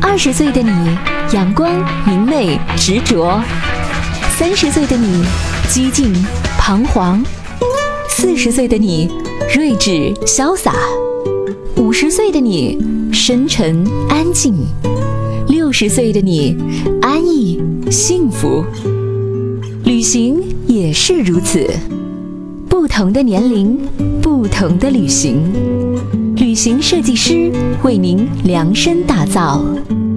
20岁的你，阳光明媚执着；30岁的你，激进彷徨；40岁的你，睿智潇洒；50岁的你，深沉安静；60岁的你，安逸幸福。旅行也是如此，不同的年龄，不同的旅行。旅行设计师为您量身打造。